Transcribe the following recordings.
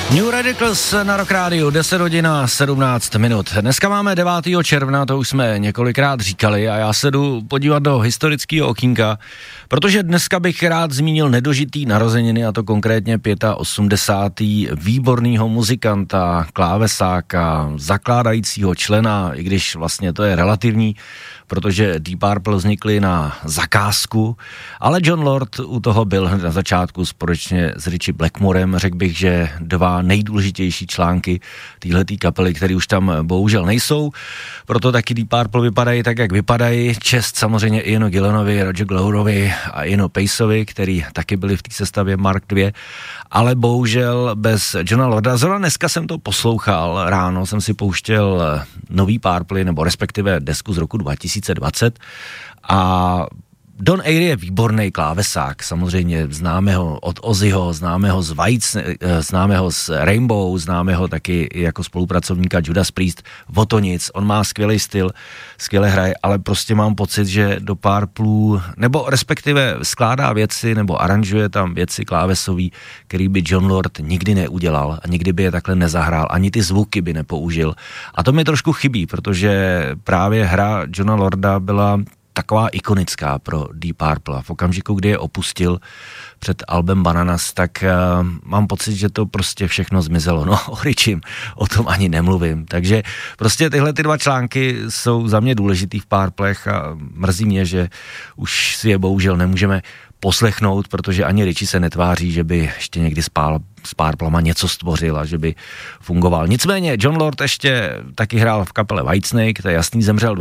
New Radicals na Rock Radio, 10 hodin a 17 minut. Dneska máme 9. června, to už jsme několikrát říkali a já se jdu podívat do historického okýnka, protože dneska bych rád zmínil nedožitý narozeniny, a to konkrétně 85. výborného muzikanta, klávesáka, zakládajícího člena, i když vlastně to je relativní, protože Deep Purple vznikly na zakázku, ale Jon Lord u toho byl hned na začátku společně s Richie Blackmorem. Řekl bych, že dva nejdůležitější články téhletý kapely, které už tam bohužel nejsou, proto taky Deep Purple vypadají tak, jak vypadají. Čest samozřejmě Ianu Gillanovi, Roger Gloverovi a Ianu Paceovi, který taky byli v té sestavě Mark II, ale bohužel bez Jona Lorda. Zrovna dneska jsem to poslouchal, ráno jsem si pouštěl nový Purple, nebo respektive desku z roku 2020 a Don Airey je výborný klávesák, samozřejmě známého od Ozzyho, známého z White, známého z Rainbow, známého taky jako spolupracovníka Judas Priest, o to nic, on má skvělý styl, skvěle hraje, ale prostě mám pocit, že do Purple, nebo respektive skládá věci, nebo aranžuje tam věci klávesový, který by Jon Lord nikdy neudělal a nikdy by je takhle nezahrál, ani ty zvuky by nepoužil. A to mi trošku chybí, protože právě hra Jona Lorda byla taková ikonická pro Deep Purple. A v okamžiku, kdy je opustil před albem Bananas, tak mám pocit, že to prostě všechno zmizelo. No, o Richim, o tom ani nemluvím. Takže prostě tyhle ty dva články jsou za mě důležitý v Purplech a mrzí mě, že už si je bohužel nemůžeme poslechnout, protože ani Richie se netváří, že by ještě někdy s Purplema něco stvořil a že by fungoval. Nicméně Jon Lord ještě taky hrál v kapele Whitesnake, to je jasný, zemřel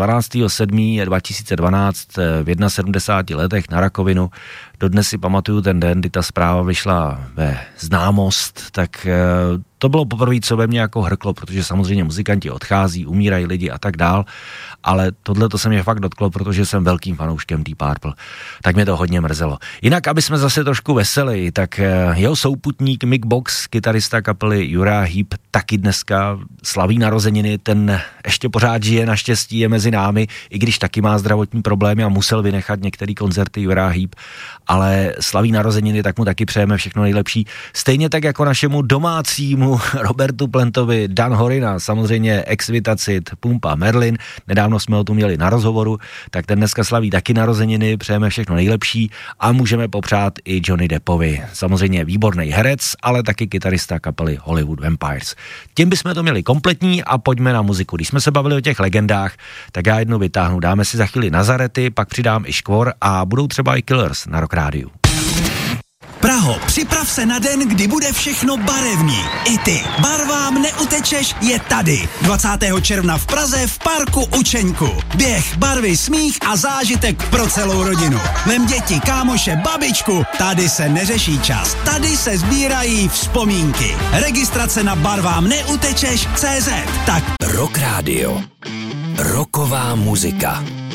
12.7.2012 v 71 letech na rakovinu. Dodnes si pamatuju ten den, kdy ta zpráva vyšla ve známost, tak to bylo poprvé, co ve mně jako hrklo, protože samozřejmě muzikanti odchází, umírají lidi a tak dál, ale tohle to se mě fakt dotklo, protože jsem velkým fanouškem Deep Purple, tak mě to hodně mrzelo. Jinak, aby jsme zase trošku veseli, tak jeho souputník Mick Box, kytarista kapely Uriah Heep, taky dneska slaví narozeniny, ten ještě pořád žije, naštěstí je mezi námi, i když taky má zdravotní problémy a musel vynechat některé koncerty Uriah Heep, ale slaví narozeniny, tak mu taky přejeme všechno nejlepší. Stejně tak jako našemu domácímu Robertu Plantovi, Dan Horina, samozřejmě Ex-Vitacit, Pumpa, Merlin, nedávno jsme ho tu měli na rozhovoru, tak ten dneska slaví taky narozeniny, přejeme všechno nejlepší a můžeme popřát i Johnny Deppovi. Samozřejmě výborný herec, ale taky kytarista kapely Hollywood Vampires. Tím bychom to měli kompletní a pojďme na muziku. Když jsme se bavili o těch legendách, tak já jednu vytáhnu. Dáme si za chvíli Nazarety, pak přidám i Škvor a budou třeba i Killers na Rock Radio. Praho, připrav se na den, kdy bude všechno barevný. I ty. Barvám neutečeš je tady. 20. června v Praze v parku Učeňku. Běh, barvy, smích a zážitek pro celou rodinu. Vem děti, kámoše, babičku. Tady se neřeší čas. Tady se sbírají vzpomínky. Registrace na barvám neutečeš.cz. Tak Rock Radio. Rocková muzika.